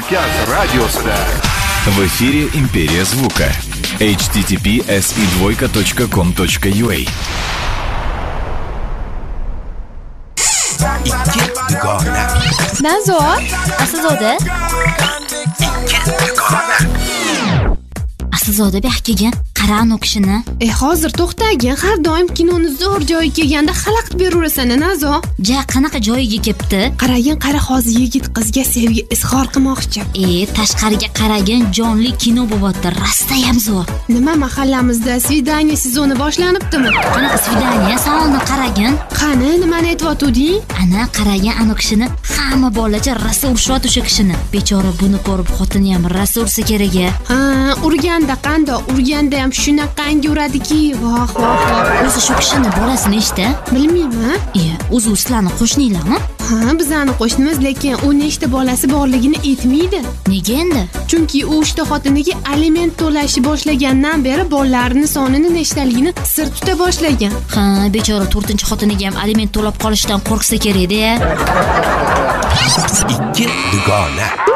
Kavkaz radiosida. В эфире «Империя звука». https://2.com.ua. Nazo, Aslzoda. Aslzoda bu yoqqa kelgan. Qarang o kishini. Hozir to'xtagin. Har doim kinoni zo'r joyiga kelganda xalaqit beraverasan, Nazo. Ja, qanaqa joyiga kelibdi? Qaragin, qara hozir yigit qizga sevgi izhor qilmoqchi. Tashqariga qaragin, jonli kino bo'lyapti. Rasta ham zo'r. Nima, mahallamizda svidaniya sezoni boshlanibdimi? Qanaqa svidaniya? Salonni qaragin. Qani, nimani aytayotding? Ana qaragin, ana kishini hamma bolacha rasta urishyapti o'sha kishini. Bechora buni ko'rib xotini ham rasta ursa kerak-a. Ha, urganda qandoq? Urganda ham shunaqangi uradiki, voh. O'zi shu kishini bolasini eshitdi? Bilmayman. O'zi sizlarning qo'shninglarmi? Ha, bizning qo'shnimiz, lekin u nechta bolasi borligini aytmaydi. Nega endi? Chunki u ishda xotiniga aliment to'lashni boshlagandan beri bolalarini sonini nechtaligini sir tuta boshlagan. Ha, bechora 4-xotiniga ham aliment to'lab qolishdan qo'rqsa kerak-da. Ikki dugona.